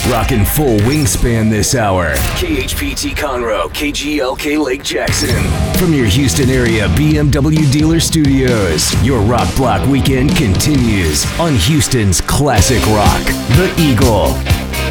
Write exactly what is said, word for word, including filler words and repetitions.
Rockin' full wingspan this hour. K H P T Conroe, K G L K Lake Jackson. From your Houston area B M W dealer studios, your Rock Block weekend continues on Houston's classic rock, The Eagle.